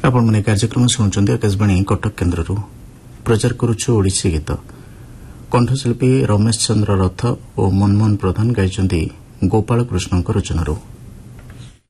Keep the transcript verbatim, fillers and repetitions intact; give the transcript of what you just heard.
आपण मैंने कार्यक्रम शुणुंट आकाशवाणी कटक केन्द्र प्रचार करुछु ओडिसी गीत कंठशिल्पी रमेश चंद्र रथ और मनमोहन प्रधान गाइछन्ति गोपाल कृष्ण रचनारू।